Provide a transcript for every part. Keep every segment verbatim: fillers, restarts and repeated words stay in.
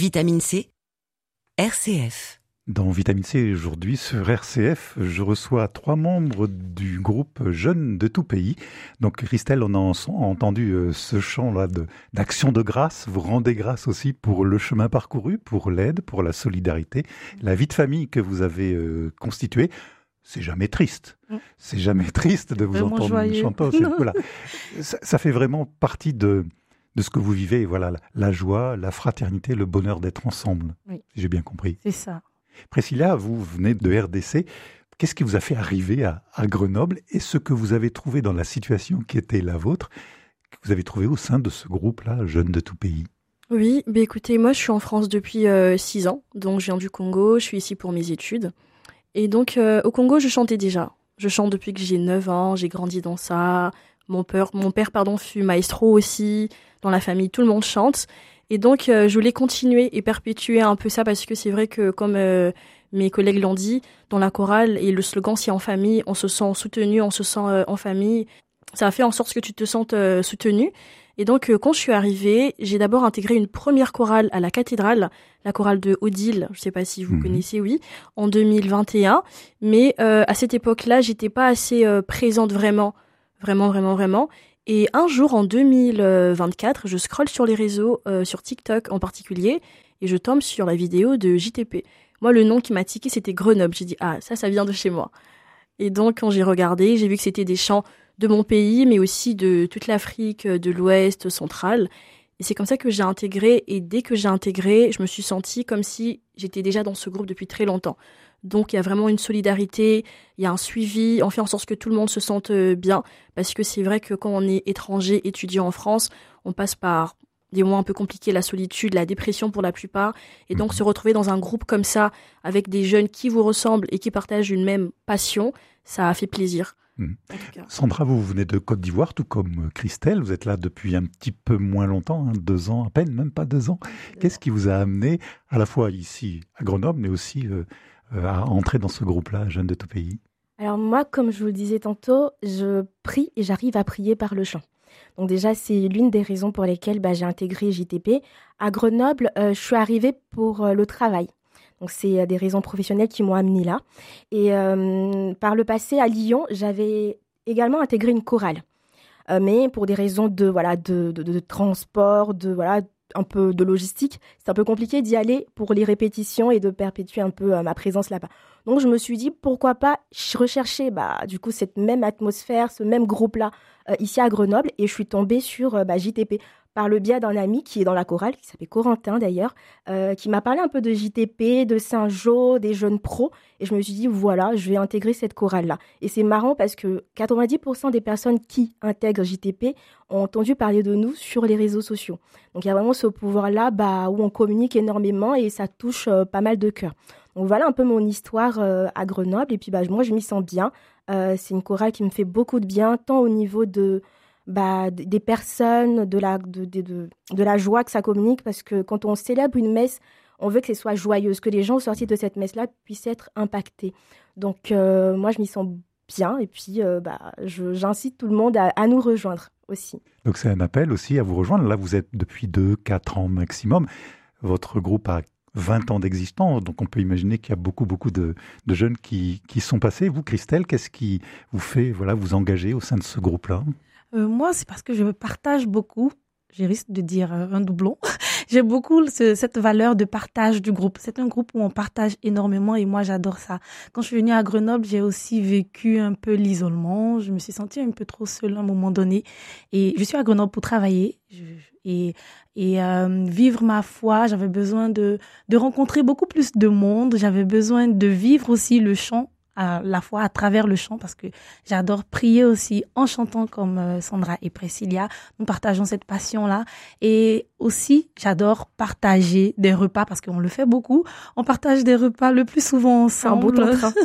Vitamine C, R C F. Dans Vitamine C, aujourd'hui, sur R C F, je reçois trois membres du groupe Jeunes de tout pays. Donc, Christelle, on a entendu ce chant-là de, d'action de grâce. Vous rendez grâce aussi pour le chemin parcouru, pour l'aide, pour la solidarité, la vie de famille que vous avez euh, constituée. C'est jamais triste. C'est jamais triste de vous vraiment entendre joyeux. Chanter. Voilà. ça, ça fait vraiment partie de... de ce que vous vivez, voilà, la, la joie, la fraternité, le bonheur d'être ensemble. Oui. Si j'ai bien compris. C'est ça. Priscilla, vous venez de R D C. Qu'est-ce qui vous a fait arriver à, à Grenoble et ce que vous avez trouvé dans la situation qui était la vôtre, que vous avez trouvé au sein de ce groupe-là, Jeunes de tout pays? Oui, bah écoutez, moi je suis en France depuis euh, six ans, donc je viens du Congo, je suis ici pour mes études. Et donc euh, au Congo, je chantais déjà. Je chante depuis que j'ai neuf ans, j'ai grandi dans ça. Mon père, mon père pardon, fut maestro aussi. Dans la famille, tout le monde chante. Et donc, euh, je voulais continuer et perpétuer un peu ça parce que c'est vrai que, comme euh, mes collègues l'ont dit, dans la chorale et le slogan « Si en famille », on se sent soutenu, on se sent euh, en famille. Ça a fait en sorte que tu te sentes euh, soutenu. Et donc, euh, quand je suis arrivée, j'ai d'abord intégré une première chorale à la cathédrale, la chorale de Odile, je ne sais pas si vous mmh. connaissez, oui, en deux mille vingt et un. Mais euh, à cette époque-là, j'étais pas assez euh, présente vraiment, vraiment, vraiment, vraiment. Et un jour, en deux mille vingt-quatre, je scrolle sur les réseaux, euh, sur TikTok en particulier, et je tombe sur la vidéo de J T P. Moi, le nom qui m'a tiqué, c'était Grenoble. J'ai dit, ah, ça, ça vient de chez moi. Et donc, quand j'ai regardé, j'ai vu que c'était des chants de mon pays, mais aussi de toute l'Afrique, de l'Ouest, centrale. Et c'est comme ça que j'ai intégré, et dès que j'ai intégré, je me suis sentie comme si j'étais déjà dans ce groupe depuis très longtemps. Donc, il y a vraiment une solidarité, il y a un suivi, on fait en sorte que tout le monde se sente bien, parce que c'est vrai que quand on est étranger, étudiant en France, on passe par des moments un peu compliqués, la solitude, la dépression pour la plupart, et donc se retrouver dans un groupe comme ça, avec des jeunes qui vous ressemblent et qui partagent une même passion, ça a fait plaisir. Mmh. Sandra, vous venez de Côte d'Ivoire, tout comme Christelle, vous êtes là depuis un petit peu moins longtemps, hein, deux ans à peine, même pas deux ans. Qu'est-ce qui vous a amené à la fois ici à Grenoble, mais aussi... Euh, à entrer dans ce groupe-là, Jeunes de tout pays? Alors moi, comme je vous le disais tantôt, je prie et j'arrive à prier par le chant. Donc déjà, c'est l'une des raisons pour lesquelles bah, j'ai intégré J T P. À Grenoble, euh, je suis arrivée pour euh, le travail. Donc c'est euh, des raisons professionnelles qui m'ont amenée là. Et euh, par le passé, à Lyon, j'avais également intégré une chorale. Euh, mais pour des raisons de, voilà, de, de, de transport, de... Voilà, un peu de logistique, c'est un peu compliqué d'y aller pour les répétitions et de perpétuer un peu euh, ma présence là-bas. Donc je me suis dit pourquoi pas rechercher bah, du coup cette même atmosphère, ce même groupe-là euh, ici à Grenoble, et je suis tombée sur euh, bah, J T P par le biais d'un ami qui est dans la chorale, qui s'appelle Corentin d'ailleurs, euh, qui m'a parlé un peu de J T P, de Saint-Jean, des jeunes pros, et je me suis dit voilà, je vais intégrer cette chorale-là. Et c'est marrant parce que quatre-vingt-dix pour cent des personnes qui intègrent J T P ont entendu parler de nous sur les réseaux sociaux. Donc il y a vraiment ce pouvoir-là bah, où on communique énormément et ça touche euh, pas mal de cœurs. Donc voilà un peu mon histoire euh, à Grenoble, et puis bah, moi je m'y sens bien. Euh, c'est une chorale qui me fait beaucoup de bien, tant au niveau de... Bah, des personnes, de la, de, de, de, de la joie que ça communique, parce que quand on célèbre une messe, on veut que ce soit joyeuse, que les gens sortis de cette messe-là puissent être impactés. Donc euh, moi, je m'y sens bien, et puis euh, bah, je, j'incite tout le monde à, à nous rejoindre aussi. Donc c'est un appel aussi à vous rejoindre. Là, vous êtes depuis deux, quatre ans maximum. Votre groupe a vingt ans d'existence, donc on peut imaginer qu'il y a beaucoup, beaucoup de, de jeunes qui, qui sont passés. Vous, Christelle, qu'est-ce qui vous fait voilà, vous engager au sein de ce groupe-là ? Euh, moi, c'est parce que je partage beaucoup, je risque de dire euh, un doublon, j'ai beaucoup ce, cette valeur de partage du groupe. C'est un groupe où on partage énormément et moi, j'adore ça. Quand je suis venue à Grenoble, j'ai aussi vécu un peu l'isolement. Je me suis sentie un peu trop seule à un moment donné. Et je suis à Grenoble pour travailler je, et, et euh, vivre ma foi. J'avais besoin de, de rencontrer beaucoup plus de monde. J'avais besoin de vivre aussi le chant à la fois à travers le chant, parce que j'adore prier aussi en chantant comme euh, Sandra et Priscilla. Nous partageons cette passion-là. Et aussi, j'adore partager des repas, parce qu'on le fait beaucoup. On partage des repas le plus souvent ensemble. Un beau train.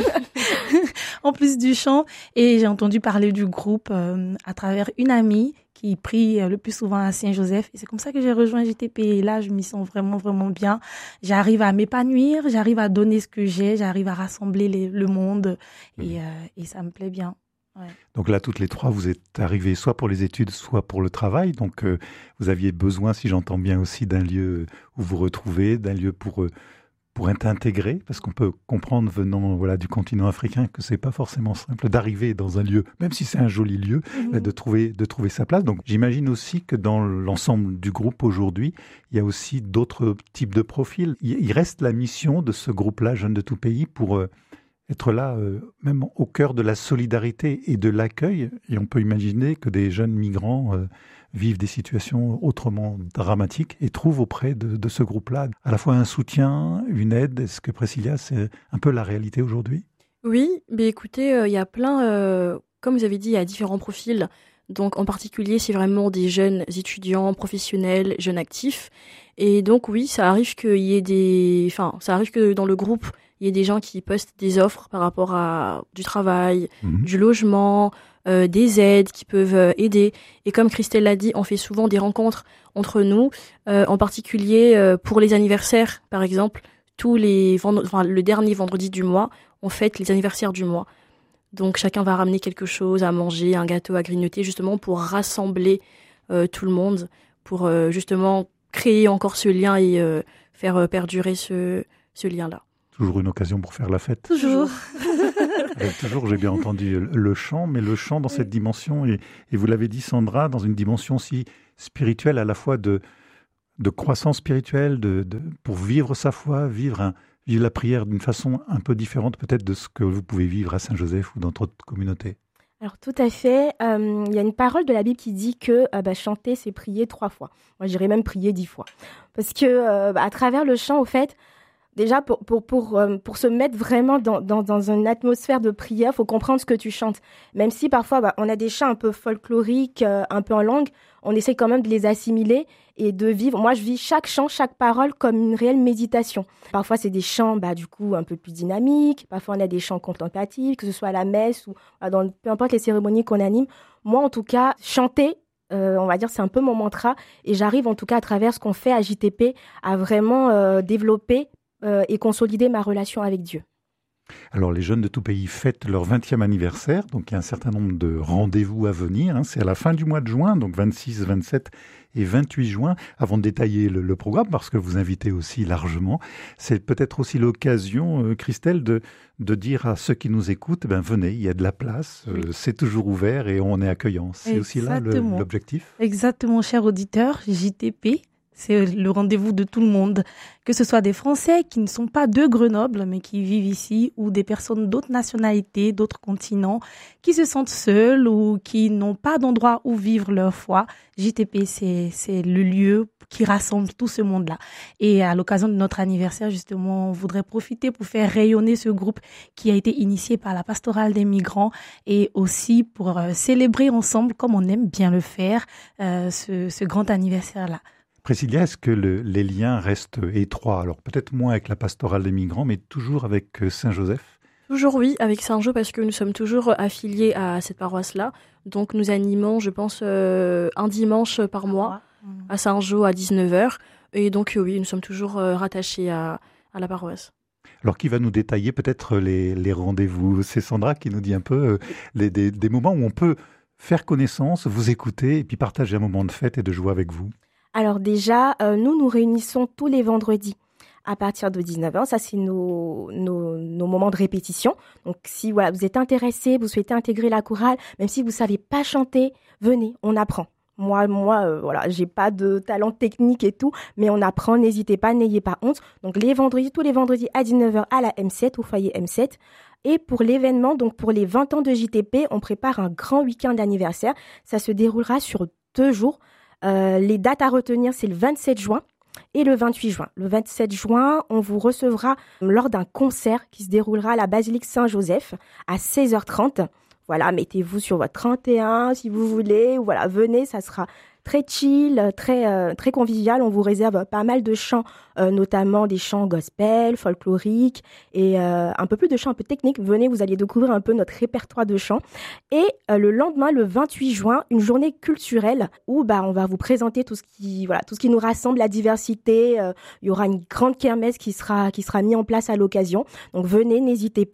En plus du chant. Et j'ai entendu parler du groupe euh, à travers une amie qui prie le plus souvent à Saint-Joseph. Et c'est comme ça que j'ai rejoint J T P. Et là, je m'y sens vraiment, vraiment bien. J'arrive à m'épanouir, j'arrive à donner ce que j'ai, j'arrive à rassembler les, le monde. Et, euh, et ça me plaît bien. Ouais. Donc là, toutes les trois, vous êtes arrivées soit pour les études, soit pour le travail. Donc euh, vous aviez besoin, si j'entends bien aussi, d'un lieu où vous retrouvez, d'un lieu pour... Euh, pour être intégré, parce qu'on peut comprendre venant voilà, du continent africain que c'est pas forcément simple d'arriver dans un lieu, même si c'est un joli lieu, mmh. de trouver, de trouver sa place. Donc j'imagine aussi que dans l'ensemble du groupe aujourd'hui, il y a aussi d'autres types de profils. Il reste la mission de ce groupe-là, Jeunes de tout pays, pour euh, être là, euh, même au cœur de la solidarité et de l'accueil. Et on peut imaginer que des jeunes migrants euh, vivent des situations autrement dramatiques et trouvent auprès de, de ce groupe-là à la fois un soutien, une aide. Est-ce que Priscilla, c'est un peu la réalité aujourd'hui ? Oui, mais écoutez, il euh, y a plein, euh, comme vous avez dit, il y a différents profils. Donc en particulier, c'est vraiment des jeunes étudiants, professionnels, jeunes actifs. Et donc oui, ça arrive qu'il y ait des... Enfin, ça arrive que dans le groupe, il y ait des gens qui postent des offres par rapport à du travail, mmh. du logement, euh, des aides qui peuvent euh, aider. Et comme Christelle l'a dit, on fait souvent des rencontres entre nous, euh, en particulier euh, pour les anniversaires, par exemple. Tous les vend... enfin, le dernier vendredi du mois, on fête les anniversaires du mois. Donc chacun va ramener quelque chose à manger, un gâteau à grignoter, justement pour rassembler euh, tout le monde, pour euh, justement créer encore ce lien et euh, faire euh, perdurer ce, ce lien-là. Toujours une occasion pour faire la fête. Toujours. Avec toujours, j'ai bien entendu le chant, mais le chant dans oui. cette dimension, et, et vous l'avez dit Sandra, dans une dimension aussi spirituelle, à la fois de, de croissance spirituelle, de, de, pour vivre sa foi, vivre, un, vivre la prière d'une façon un peu différente peut-être de ce que vous pouvez vivre à Saint-Joseph ou dans votre communauté. Alors tout à fait, il euh, y a une parole de la Bible qui dit que euh, bah, chanter, c'est prier trois fois. Moi, j'irais même prier dix fois. Parce que euh, bah, à travers le chant, au fait, déjà, pour, pour, pour, euh, pour se mettre vraiment dans, dans, dans une atmosphère de prière, il faut comprendre ce que tu chantes. Même si parfois, bah, on a des chants un peu folkloriques, euh, un peu en langue, on essaie quand même de les assimiler et de vivre. Moi, je vis chaque chant, chaque parole comme une réelle méditation. Parfois, c'est des chants, bah, du coup, un peu plus dynamiques. Parfois, on a des chants contemplatifs, que ce soit à la messe ou dans peu importe les cérémonies qu'on anime. Moi, en tout cas, chanter, Euh, on va dire, c'est un peu mon mantra. Et j'arrive, en tout cas, à travers ce qu'on fait à J T P, à vraiment euh, développer euh, et consolider ma relation avec Dieu. Alors, les jeunes de tout pays fêtent leur vingtième anniversaire. Donc, il y a un certain nombre de rendez-vous à venir. Hein. C'est à la fin du mois de juin, donc vingt-six, vingt-sept et vingt-huit juin. Avant de détailler le, le programme, parce que vous invitez aussi largement, c'est peut-être aussi l'occasion, euh, Christelle, de, de dire à ceux qui nous écoutent, ben, venez, il y a de la place, euh, oui. c'est toujours ouvert et on est accueillant. C'est Exactement. Aussi là le, l'objectif. Exactement, cher auditeur, J T P. C'est le rendez-vous de tout le monde, que ce soit des Français qui ne sont pas de Grenoble, mais qui vivent ici, ou des personnes d'autres nationalités, d'autres continents, qui se sentent seuls ou qui n'ont pas d'endroit où vivre leur foi. J T P, c'est, c'est le lieu qui rassemble tout ce monde-là. Et à l'occasion de notre anniversaire, justement, on voudrait profiter pour faire rayonner ce groupe qui a été initié par la pastorale des migrants et aussi pour euh, célébrer ensemble, comme on aime bien le faire, euh, ce, ce grand anniversaire-là. Priscilla, est-ce que le, les liens restent étroits ? Alors peut-être moins avec la pastorale des migrants, mais toujours avec Saint-Joseph ? Toujours oui, avec Saint-Jo, parce que nous sommes toujours affiliés à cette paroisse-là. Donc nous animons, je pense, euh, un dimanche par mois à Saint-Jo à dix-neuf heures. Et donc oui, nous sommes toujours euh, rattachés à, à la paroisse. Alors, qui va nous détailler peut-être les, les rendez-vous ? C'est Sandra qui nous dit un peu euh, les, des, des moments où on peut faire connaissance, vous écouter et puis partager un moment de fête et de joie avec vous. Alors déjà, euh, nous nous réunissons tous les vendredis à partir de dix-neuf heures. Ça, c'est nos, nos, nos moments de répétition. Donc, si voilà, vous êtes intéressé, vous souhaitez intégrer la chorale, même si vous ne savez pas chanter, venez, on apprend. Moi, moi, euh, voilà, j'ai pas de talent technique et tout, mais on apprend, n'hésitez pas, n'ayez pas honte. Donc, les vendredis, tous les vendredis à dix-neuf heures à la M sept, au foyer M sept. Et pour l'événement, donc pour les vingt ans de J T P, on prépare un grand week-end d'anniversaire. Ça se déroulera sur deux jours. Euh, les dates à retenir, c'est le vingt-sept juin et le vingt-huit juin. Le vingt-sept juin, on vous recevra lors d'un concert qui se déroulera à la basilique Saint-Joseph à seize heures trente. Voilà, mettez-vous sur votre trente et un si vous voulez. Voilà, venez, ça sera très chill, très euh, très convivial. On vous réserve pas mal de chants, euh, notamment des chants gospel, folkloriques et euh, un peu plus de chants un peu techniques. Venez, vous allez découvrir un peu notre répertoire de chants. Et euh, le lendemain, le vingt-huit juin, une journée culturelle où bah on va vous présenter tout ce qui voilà tout ce qui nous rassemble, la diversité. Euh, il y aura une grande kermesse qui sera qui sera mise en place à l'occasion. Donc venez, n'hésitez pas.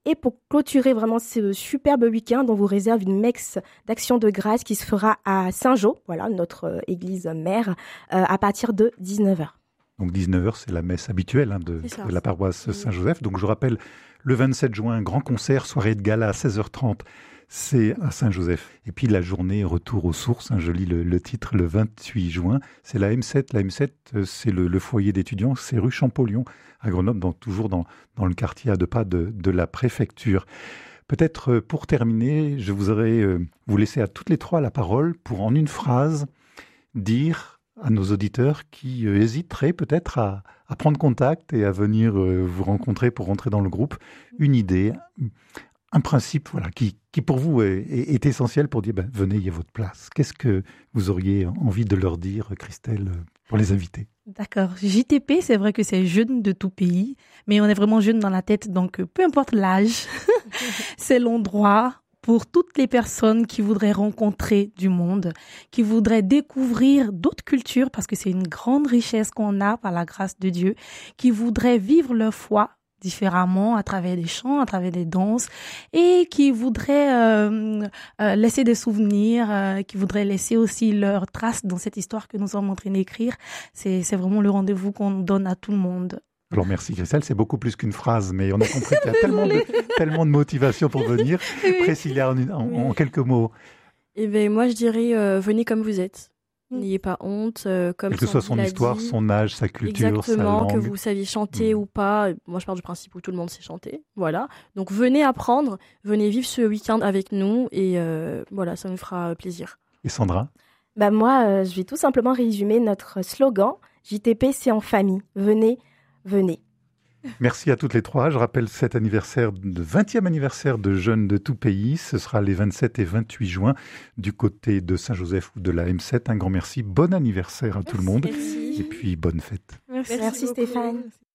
Et pour clôturer vraiment ce superbe week-end, on vous réserve une messe d'action de grâce qui se fera à Saint-Jean, voilà, notre euh, église mère, euh, à partir de dix-neuf heures. Donc dix-neuf heures, c'est la messe habituelle hein, de, de la paroisse oui. Saint-Joseph. Donc je rappelle, le vingt-sept juin, grand concert, soirée de gala à seize heures trente. C'est à Saint-Joseph. Et puis la journée retour aux sources, hein, je lis le, le titre, le vingt-huit juin, c'est la M sept. La M sept, c'est le, le foyer d'étudiants, c'est rue Champollion à Grenoble, donc toujours dans, dans le quartier à deux pas de, de la préfecture. Peut-être pour terminer, je voudrais euh, vous laisser à toutes les trois la parole pour en une phrase dire à nos auditeurs qui euh, hésiteraient peut-être à, à prendre contact et à venir euh, vous rencontrer pour rentrer dans le groupe, une idée, un principe voilà, qui, qui pour vous est, est, est essentiel pour dire ben, venez, il y a votre place. Qu'est-ce que vous auriez envie de leur dire, Christelle, pour les inviter? D'accord. J T P, c'est vrai que c'est jeune de tout pays, mais on est vraiment jeune dans la tête, donc peu importe l'âge, c'est l'endroit pour toutes les personnes qui voudraient rencontrer du monde, qui voudraient découvrir d'autres cultures, parce que c'est une grande richesse qu'on a par la grâce de Dieu, qui voudraient vivre leur foi différemment à travers des chants, à travers des danses, et qui voudraient euh, euh, laisser des souvenirs, euh, qui voudraient laisser aussi leurs traces dans cette histoire que nous sommes en train d'écrire. C'est, c'est vraiment le rendez-vous qu'on donne à tout le monde. Alors merci Christelle, c'est beaucoup plus qu'une phrase, mais on a compris qu'il y a tellement de, tellement de motivation pour venir. Oui. Priscilla, en, en, oui. en quelques mots. Eh ben moi je dirais euh, venez comme vous êtes. N'ayez pas honte, euh, comme Quelle que soit son histoire, dit. son âge, sa culture, Exactement, sa langue. que vous saviez chanter mmh. ou pas. Moi, je pars du principe où tout le monde sait chanter. Voilà. Donc, venez apprendre, venez vivre ce week-end avec nous et euh, voilà, ça nous fera plaisir. Et Sandra? Bah moi, euh, je vais tout simplement résumer notre slogan. J T P, c'est en famille. Venez, venez. Merci à toutes les trois. Je rappelle cet anniversaire, le vingtième anniversaire de Jeunes de tout pays. Ce sera les vingt-sept et vingt-huit juin du côté de Saint-Joseph ou de la M sept. Un grand merci. Bon anniversaire à merci, tout le monde. Merci. Et puis bonne fête. Merci, merci Stéphane.